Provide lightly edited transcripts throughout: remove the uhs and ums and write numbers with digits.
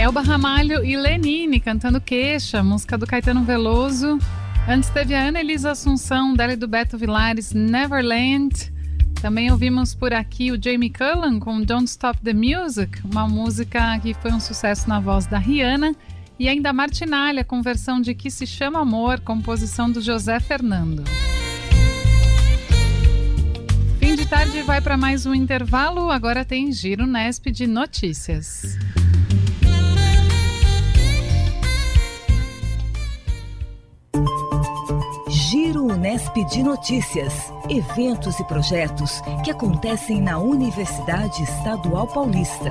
Elba Ramalho e Lenine cantando Queixa, música do Caetano Veloso. Antes teve a Ana Elisa Assunção, dela e do Beto Vilares, Neverland. Também ouvimos por aqui o Jamie Cullum com Don't Stop the Music, uma música que foi um sucesso na voz da Rihanna. E ainda Martinalha com versão de Que Se Chama Amor, composição do José Fernando. Fim de tarde vai para mais um intervalo, agora tem Giro Unesp de notícias. Giro Unesp de Notícias. Eventos e projetos que acontecem na Universidade Estadual Paulista.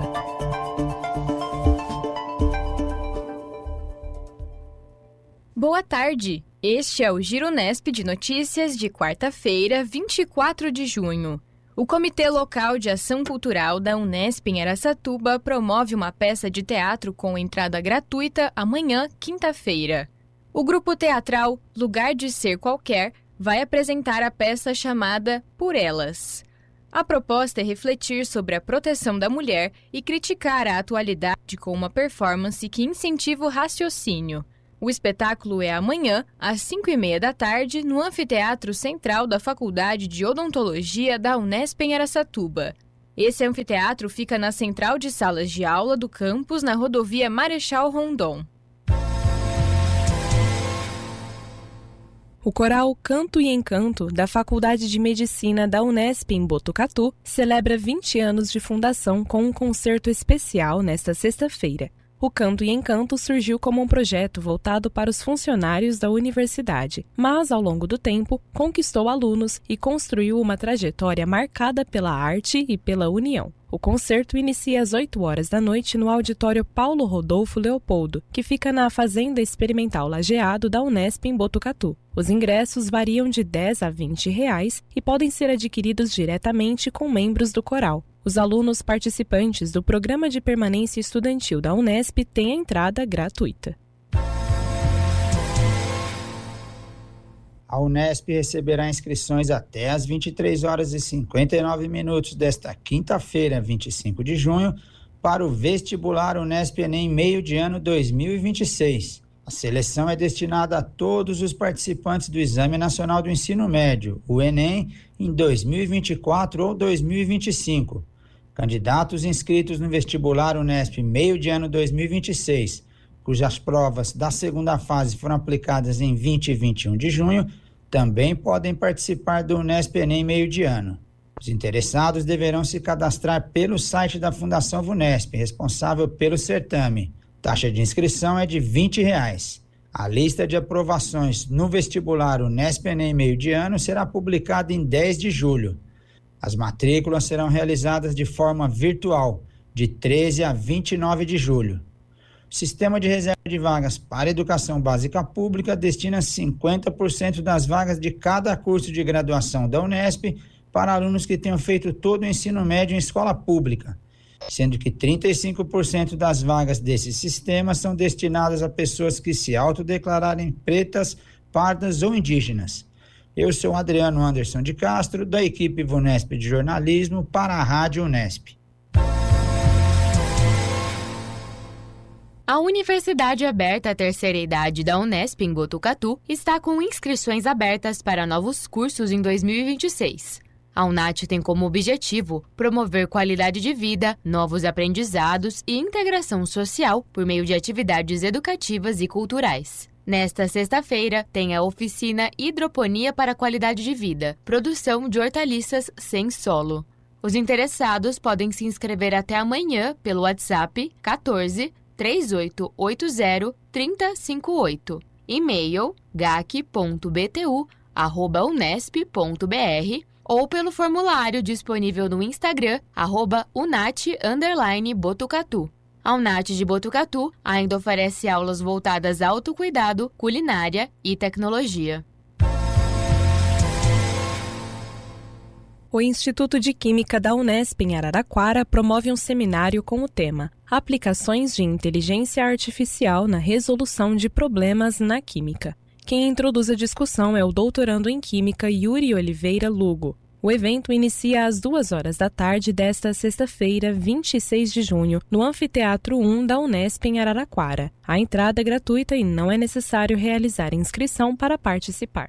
Boa tarde. Este é o Giro Unesp de Notícias de quarta-feira, 24 de junho. O Comitê Local de Ação Cultural da Unesp em Araçatuba promove uma peça de teatro com entrada gratuita amanhã, quinta-feira. O grupo teatral Lugar de Ser Qualquer vai apresentar a peça chamada Por Elas. A proposta é refletir sobre a proteção da mulher e criticar a atualidade com uma performance que incentiva o raciocínio. O espetáculo é amanhã, às 5h30 da tarde, no Anfiteatro Central da Faculdade de Odontologia da Unesp em Araçatuba. Esse anfiteatro fica na central de salas de aula do campus, na rodovia Marechal Rondon. O coral Canto e Encanto, da Faculdade de Medicina da Unesp em Botucatu, celebra 20 anos de fundação com um concerto especial nesta sexta-feira. O Canto e Encanto surgiu como um projeto voltado para os funcionários da universidade, mas, ao longo do tempo, conquistou alunos e construiu uma trajetória marcada pela arte e pela união. O concerto inicia às 8 horas da noite no auditório Paulo Rodolfo Leopoldo, que fica na Fazenda Experimental Lajeado da Unesp em Botucatu. Os ingressos variam de R$10 a R$20 e podem ser adquiridos diretamente com membros do coral. Os alunos participantes do Programa de Permanência Estudantil da Unesp têm a entrada gratuita. A Unesp receberá inscrições até às 23h59 desta quinta-feira, 25 de junho, para o vestibular Unesp Enem meio de ano 2026. A seleção é destinada a todos os participantes do Exame Nacional do Ensino Médio, o Enem, em 2024 ou 2025. Candidatos inscritos no vestibular Unesp meio de ano 2026, cujas provas da segunda fase foram aplicadas em 20 e 21 de junho, também podem participar do Unesp Enem meio de ano. Os interessados deverão se cadastrar pelo site da Fundação Vunesp, responsável pelo certame. Taxa de inscrição é de R$20. A lista de aprovações no vestibular Unesp Enem meio de ano será publicada em 10 de julho. As matrículas serão realizadas de forma virtual, de 13 a 29 de julho. O Sistema de Reserva de Vagas para Educação Básica Pública destina 50% das vagas de cada curso de graduação da Unesp para alunos que tenham feito todo o ensino médio em escola pública, sendo que 35% das vagas desse sistema são destinadas a pessoas que se autodeclararem pretas, pardas ou indígenas. Eu sou Adriano Anderson de Castro, da equipe Vunesp de Jornalismo, para a Rádio Unesp. A Universidade Aberta Terceira Idade da Unesp em Botucatu está com inscrições abertas para novos cursos em 2026. A UNAT tem como objetivo promover qualidade de vida, novos aprendizados e integração social por meio de atividades educativas e culturais. Nesta sexta-feira, tem a oficina Hidroponia para Qualidade de Vida, produção de hortaliças sem solo. Os interessados podem se inscrever até amanhã pelo WhatsApp 14 3880 3058, e-mail gac.btu@unesp.br ou pelo formulário disponível no Instagram @unat_botucatu. A UNAT de Botucatu ainda oferece aulas voltadas a autocuidado, culinária e tecnologia. O Instituto de Química da Unesp em Araraquara promove um seminário com o tema Aplicações de Inteligência Artificial na Resolução de Problemas na Química. Quem introduz a discussão é o doutorando em Química Yuri Oliveira Lugo. O evento inicia às 14h desta sexta-feira, 26 de junho, no Anfiteatro 1 da Unesp em Araraquara. A entrada é gratuita e não é necessário realizar inscrição para participar.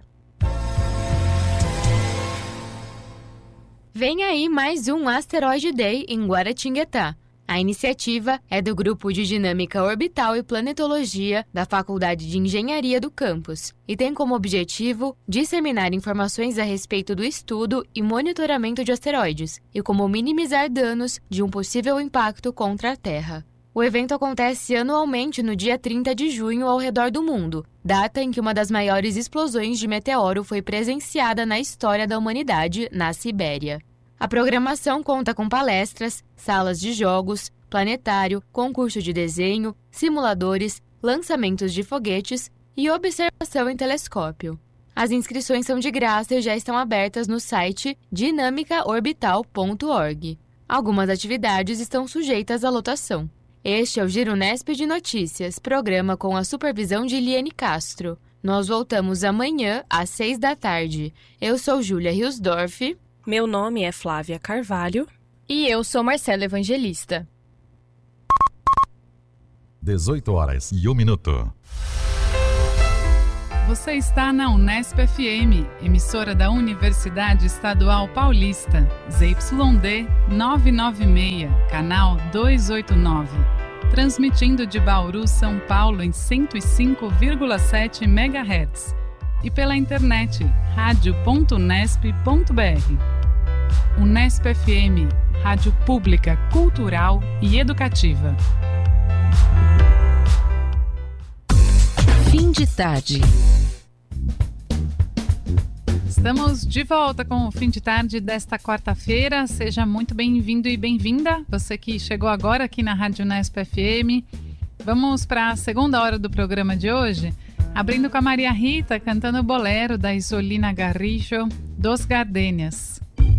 Vem aí mais um Asteroid Day em Guaratinguetá. A iniciativa é do Grupo de Dinâmica Orbital e Planetologia da Faculdade de Engenharia do campus e tem como objetivo disseminar informações a respeito do estudo e monitoramento de asteroides e como minimizar danos de um possível impacto contra a Terra. O evento acontece anualmente no dia 30 de junho ao redor do mundo, data em que uma das maiores explosões de meteoro foi presenciada na história da humanidade na Sibéria. A programação conta com palestras, salas de jogos, planetário, concurso de desenho, simuladores, lançamentos de foguetes e observação em telescópio. As inscrições são de graça e já estão abertas no site dinamicaorbital.org. Algumas atividades estão sujeitas à lotação. Este é o Giro Unesp de Notícias, programa com a supervisão de Eliane Castro. Nós voltamos amanhã às 6h. Eu sou Júlia Riosdorf. Meu nome é Flávia Carvalho. E eu sou Marcela Evangelista. 18h01. Você está na Unesp FM, emissora da Universidade Estadual Paulista, ZYD 996, canal 289. Transmitindo de Bauru, São Paulo em 105,7 MHz. E pela internet, radio.unesp.br. Unesp FM, rádio pública, cultural e educativa. Fim de tarde. Estamos de volta com o Fim de Tarde desta quarta-feira. Seja muito bem-vindo e bem-vinda, você que chegou agora aqui na Rádio Unesp FM. Vamos para a segunda hora do programa de hoje, abrindo com a Maria Rita cantando o bolero da Isolina Garricho, Dos Gardenias.